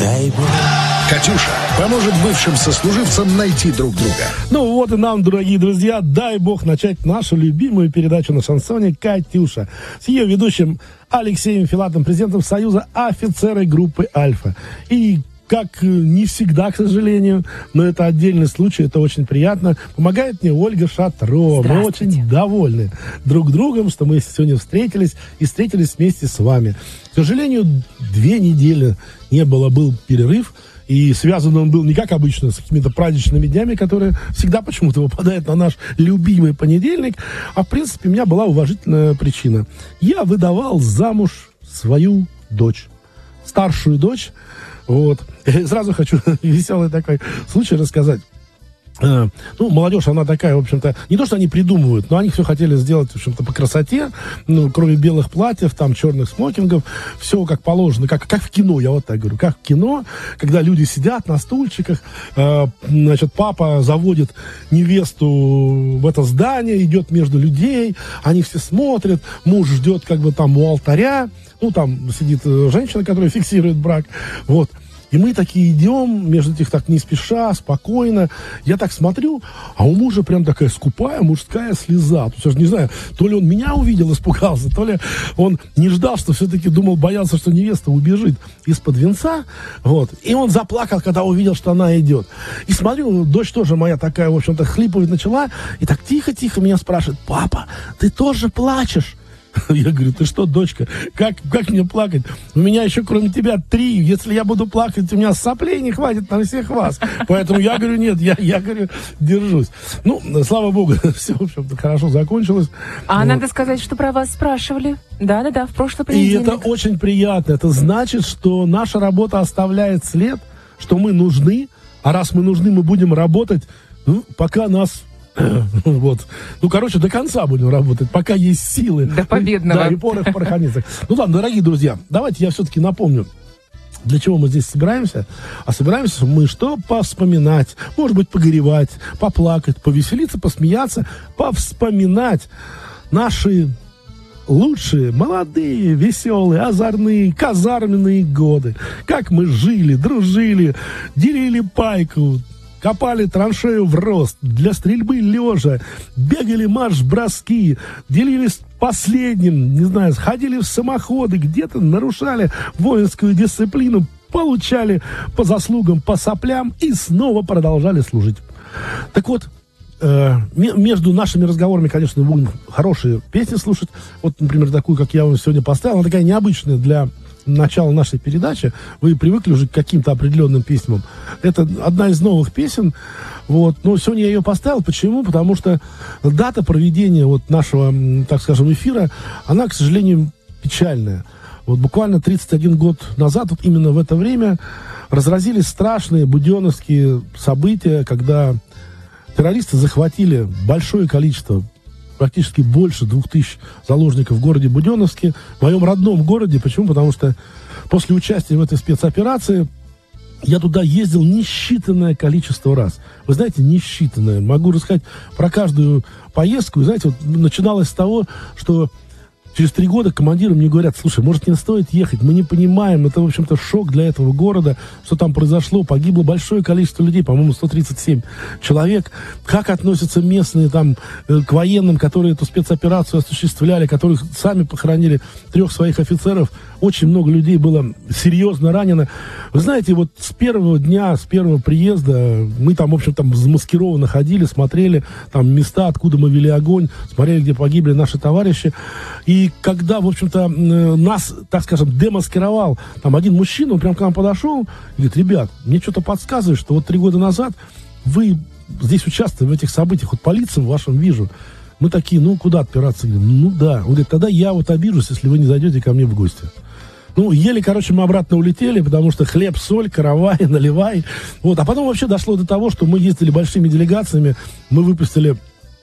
Дай Бог. Катюша поможет бывшим сослуживцам найти друг друга. Ну вот и нам, дорогие друзья, дай Бог начать нашу любимую передачу на шансоне «Катюша» с ее ведущим Алексеем Филатовым, президентом Союза офицеров группы «Альфа». И как не всегда, к сожалению, но это отдельный случай, это очень приятно. Помогает мне Ольга Шатрова. Мы очень довольны друг другом, что мы сегодня встретились и встретились вместе с вами. К сожалению, 2 недели не было, был перерыв. И связан он был не как обычно с какими-то праздничными днями, которые всегда почему-то выпадают на наш любимый понедельник. А в принципе у меня была уважительная причина. Я выдавал замуж свою дочь, старшую дочь. Вот. И сразу хочу веселый такой случай рассказать. Ну, молодежь, она такая, в общем-то, не то, что они придумывают, но они все хотели сделать, в общем-то, по красоте, ну, кроме белых платьев, там, черных смокингов, все как положено, как в кино, я вот так говорю, как в кино, когда люди сидят на стульчиках, значит, папа заводит невесту в это здание, идет между людей, они все смотрят, муж ждет, как бы, там, у алтаря, ну, там сидит женщина, которая фиксирует брак, вот. И мы такие идем, между этих так не спеша, спокойно. Я так смотрю, а у мужа прям такая скупая мужская слеза. То есть, я же не знаю, то ли он меня увидел, испугался, то ли он не ждал, что все-таки думал, боялся, что невеста убежит из-под венца. Вот. И он заплакал, когда увидел, что она идет. И смотрю, дочь тоже моя такая, в общем-то, хлипывать начала. И так тихо-тихо меня спрашивает: папа, ты тоже плачешь? Я говорю: ты что, дочка, как мне плакать? У меня еще кроме тебя 3. Если я буду плакать, у меня соплей не хватит на всех вас. Поэтому я говорю: нет, я говорю, держусь. Ну, слава богу, все, в общем-то, хорошо закончилось. А вот. Надо сказать, что про вас спрашивали. Да, в прошлый понедельник. И это очень приятно. Это значит, что наша работа оставляет след, что мы нужны. А раз мы нужны, мы будем работать, ну, пока нас... Вот. Ну, короче, до конца будем работать, пока есть силы. До победного. Да, и порох в пороховницах. Ну ладно, дорогие друзья, давайте я все-таки напомню, для чего мы здесь собираемся. А собираемся мы что? Повспоминать, может быть, погоревать, поплакать, повеселиться, посмеяться, повспоминать наши лучшие, молодые, веселые, озорные, казарменные годы. Как мы жили, дружили, делили пайку, копали траншею в рост, для стрельбы лежа, бегали марш-броски, делились последним, не знаю, сходили в самоходы, где-то нарушали воинскую дисциплину, получали по заслугам, по соплям и снова продолжали служить. Так вот, между нашими разговорами, конечно, будем хорошие песни слушать. Вот, например, такую, как я вам сегодня поставил, она такая необычная для начала нашей передачи. Вы привыкли уже к каким-то определенным песням. Это одна из новых песен. Вот. Но сегодня я ее поставил. Почему? Потому что дата проведения вот нашего, так скажем, эфира, она, к сожалению, печальная. Вот буквально 31 год назад, вот именно в это время, разразились страшные буденовские события, когда террористы захватили большое количество, практически больше 2000 заложников в городе Буденновске, в моем родном городе. Почему? Потому что после участия в этой спецоперации я туда ездил несчитанное количество раз. Вы знаете, несчитанное. Могу рассказать про каждую поездку. И, знаете, вот начиналось с того, что через 3 года командиры мне говорят: слушай, может, не стоит ехать, мы не понимаем, это, в общем-то, шок для этого города, что там произошло, погибло большое количество людей, по-моему, 137 человек. Как относятся местные там к военным, которые эту спецоперацию осуществляли, которых сами похоронили 3 своих офицеров? Очень много людей было серьезно ранено. Вы знаете, вот с первого дня, с первого приезда мы там, в общем, там замаскированно ходили, смотрели там места, откуда мы вели огонь, смотрели, где погибли наши товарищи. И когда, в общем-то, нас, так скажем, демаскировал там один мужчина, он прям к нам подошел и говорит: ребят, мне что-то подсказывает, что вот 3 года назад вы здесь участвовали в этих событиях, вот по лицам вашим вижу. Мы такие: ну, куда отпираться? Говорим: ну, да. Он говорит: тогда я вот обижусь, если вы не зайдете ко мне в гости. Ну, еле, короче, мы обратно улетели, потому что хлеб, соль, каравай, наливай. Вот. А потом вообще дошло до того, что мы ездили большими делегациями, мы выпустили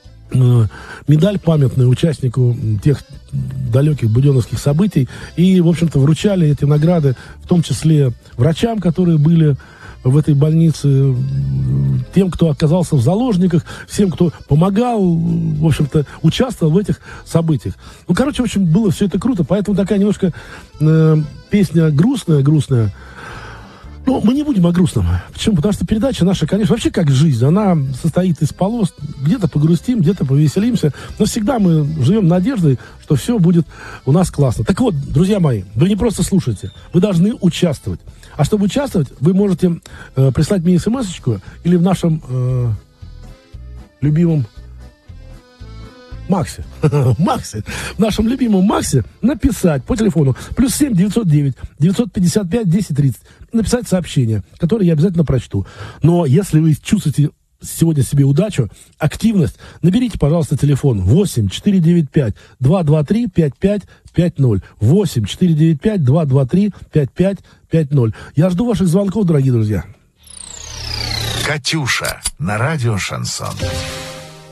медаль памятную участнику тех далеких буденовских событий и, в общем-то, вручали эти награды, в том числе врачам, которые были в этой больнице, тем, кто оказался в заложниках, всем, кто помогал, в общем-то, участвовал в этих событиях. Ну, короче, очень было все это круто, поэтому такая немножко песня грустная. Ну, мы не будем о грустном. Почему? Потому что передача наша, конечно, вообще как жизнь. Она состоит из полос. Где-то погрустим, где-то повеселимся. Но всегда мы живем надеждой, что все будет у нас классно. Так вот, друзья мои, вы не просто слушаете, вы должны участвовать. А чтобы участвовать, вы можете прислать мне смс-очку или в нашем любимом Максе. Максе. В нашем любимом Максе написать по телефону +7 909 955 1030. Написать сообщение, которое я обязательно прочту. Но если вы чувствуете сегодня себе удачу, активность, наберите, пожалуйста, телефон 8 495 223 5550. 8 495 223 5550. Я жду ваших звонков, дорогие друзья. «Катюша» на радио «Шансон».